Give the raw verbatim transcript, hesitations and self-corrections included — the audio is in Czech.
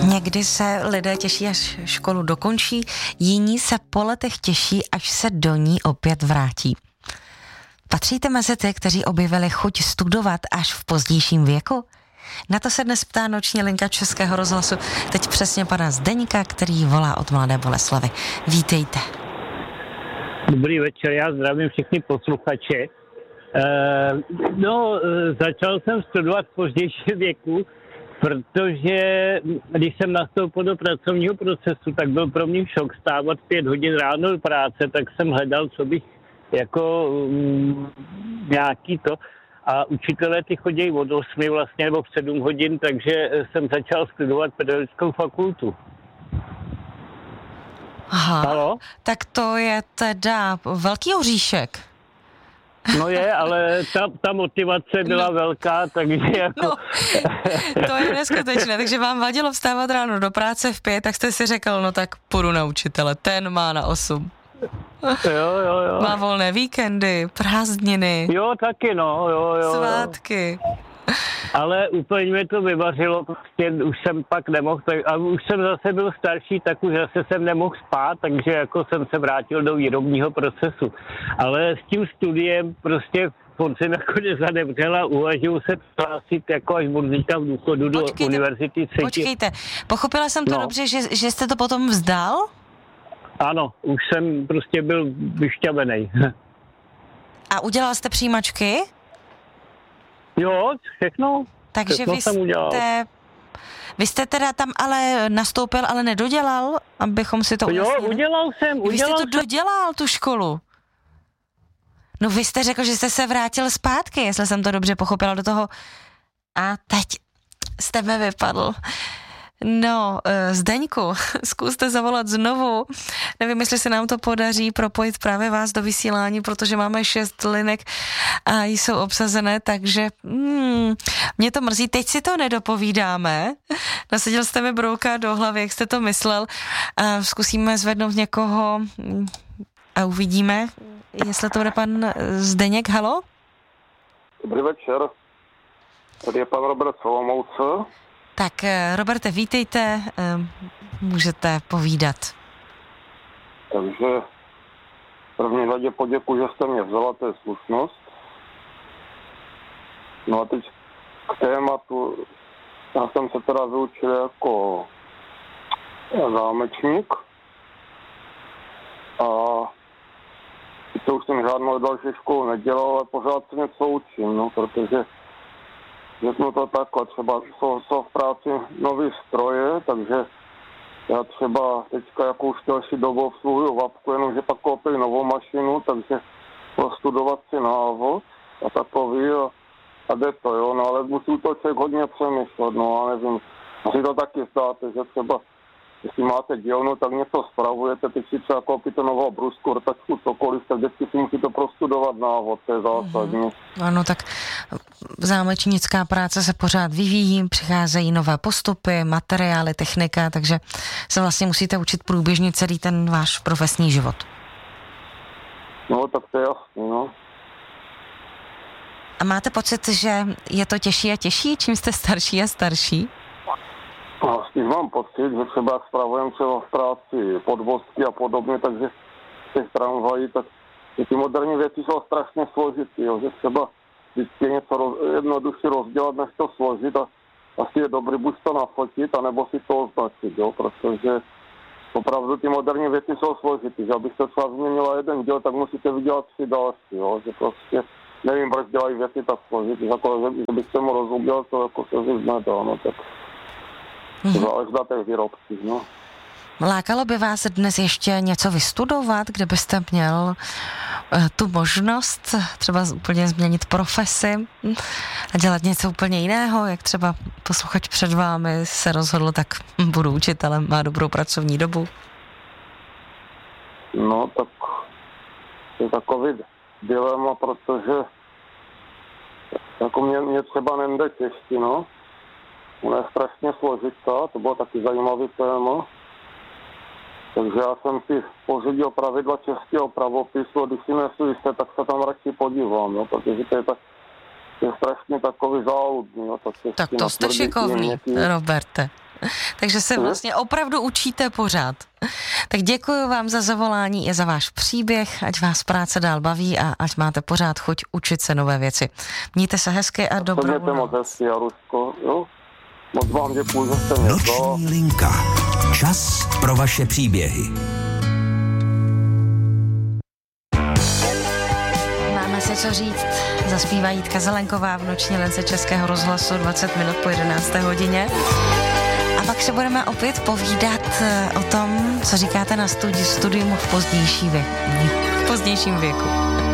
Někdy se lidé těší, až školu dokončí, jiní se po letech těší, až se do ní opět vrátí. Patříte mezi ty, kteří objevili chuť studovat až v pozdějším věku? Na to se dnes ptá noční linka Českého rozhlasu. Teď přesně pana Zdeňka, který volá od Mladé Boleslavi. Vítejte. Dobrý večer, já zdravím všechny posluchače. E, no, začal jsem studovat v pozdějším věku, protože když jsem nastoupil do pracovního procesu, tak byl pro mě šok stávat pět hodin ráno do práce, tak jsem hledal, co bych jako um, nějaký to. A učitelé ty chodí od osmi vlastně, nebo v sedm hodin, takže jsem začal studovat pedagogickou fakultu. Aha, Halo? Tak to je teda velký oříšek. No je, ale ta, ta motivace byla no. velká, takže jako... No, to je neskutečné, takže vám vadilo vstávat ráno do práce v pět, tak jste si řekl, no tak půjdu na učitele, ten má na osm. Jo, jo, jo. Má volné víkendy, prázdniny. Jo, taky no, jo, jo. Svátky. Ale úplně mě to vyvařilo, prostě už jsem pak nemohl, tak, a už jsem zase byl starší, tak už zase jsem nemohl spát, takže jako jsem se vrátil do výrobního procesu. Ale s tím studiem prostě on se nakonec zanevřel a uvažuji se hlásit jako až budu v důchodu do Počkejte, univerzity třetí. Počkejte, pochopila jsem to no. dobře, že, že jste to potom vzdal? Ano, už jsem prostě byl vyšťavený. A udělal jste přijímačky? Jo, všechno. Takže všechno vy jsem udělal. jste, vy jste teda tam ale nastoupil, ale nedodělal, abychom si to ujasnili? Jo, udělal jsem, udělal Vy jste to jsem. dodělal, tu školu. No vy jste řekl, že jste se vrátil zpátky, jestli jsem to dobře pochopila do toho. A teď jste mi vypadl. No, Zdeňku, zkuste zavolat znovu. Nevím, jestli se nám to podaří propojit právě vás do vysílání, protože máme šest linek a jsou obsazené, takže hmm, mě to mrzí. Teď si to nedopovídáme. Nasadil jste mi brouka do hlavy, jak jste to myslel. A zkusíme zvednout někoho a uvidíme, jestli to bude pan Zdeněk. Halo? Dobrý večer. Tady je pan Robert Solomouce. Tak, Roberte, vítejte, můžete povídat. Takže v první řadě poděkuji, že jste mě vzala, to je slušnost. No a teď k tématu, já jsem se teda vyučil jako zámečník a to už jsem žádnou další školu nedělal, ale pořád se něco učím, no, protože řeknu to takhle, třeba jsou, jsou v práci nový stroje, takže já třeba teďka jako už další dobu obsluhuju vapku, jenomže pak koupili novou mašinu, takže prostudovat si návod a takový a, a jde to, jo, no ale musí to člověk hodně přemýšlet, no a nevím, asi to taky státe, že třeba jestli máte dílnu, tak něco spravujete, teď si třeba koupíte novou brusku, rtačku, cokoliv, tak vždycky si musíte prostudovat návod, to je zásadní. Mm-hmm. Ano, tak zámečnická práce se pořád vyvíjí, přicházejí nové postupy, materiály, technika, takže se vlastně musíte učit průběžně celý ten váš profesní život. No, tak to je jasný, no. A máte pocit, že je to těžší a těžší, čím jste starší a starší? A s tím mám pocit, že třeba jak spravujeme třeba v práci podvozky a podobně, takže v těch tramvají, tak ty moderní věci jsou strašně složitý, jo, že třeba vždycky je něco roz, jednodušší rozdělat, než to složit a asi je dobrý buď to nafotit, anebo si to označit, jo, protože opravdu ty moderní věci jsou složitý, že abyste třeba změnila jeden díl, tak musíte vydělat tři další, jo, že prostě nevím, proč dělají věci tak složitý, jako, že, že byste mu rozuměl, to jako se říct nedá, no tak. Záleží na těch výrobcích, no. Lákalo by vás dnes ještě něco vystudovat, kde byste měl uh, tu možnost třeba úplně změnit profesi a dělat něco úplně jiného, jak třeba posluchač před vámi se rozhodl, tak budu učitelem, má dobrou pracovní dobu? No, tak to je takový dilema, protože jako mě, mě třeba nejde češtinu, ona je strašně složitá, to bylo taky zajímavý téma. Takže já jsem si pořídil pravidla českého pravopisu a když si nejsou jisté, tak se tam radši podívám, no, protože to je, tak, to je strašně takový záludný. No, tak to jste šikovný, Roberte. Takže se vlastně opravdu učíte pořád. Tak děkuji vám za zavolání i za váš příběh, ať vás práce dál baví a ať máte pořád chuť učit se nové věci. Mějte se hezky a dobrou noc. Moc hezky, Jaruško, jo? Moc vám děkuji, že jste mě. Noční linka. Čas pro vaše příběhy. Máme si co říct. Zaspívá Jitka Zelenková v noční lince Českého rozhlasu dvacet minut po jedenácté hodině. A pak se budeme opět povídat o tom, co říkáte na studi- studium v pozdější věku. V pozdějším věku.